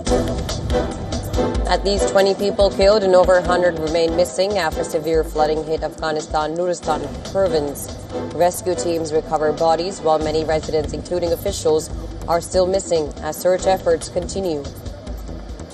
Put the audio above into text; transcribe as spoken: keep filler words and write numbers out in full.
At least twenty people killed and over one hundred remain missing after severe flooding hit Afghanistan Nuristan province. Rescue teams recover bodies while many residents, including officials, are still missing as search efforts continue.